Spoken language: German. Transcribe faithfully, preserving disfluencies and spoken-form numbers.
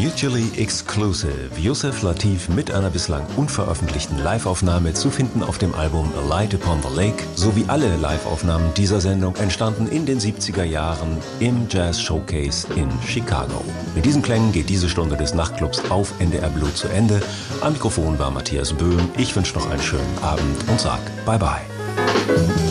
Mutually Exclusive. Yusef Lateef mit einer bislang unveröffentlichten Live-Aufnahme zu finden auf dem Album A Light Upon the Lake, sowie alle Live-Aufnahmen dieser Sendung entstanden in den siebziger Jahren im Jazz Showcase in Chicago. Mit diesen Klängen geht diese Stunde des Nachtclubs auf N D R Blue zu Ende. Am Mikrofon war Matthias Böhm. Ich wünsche noch einen schönen Abend und sag Bye-bye.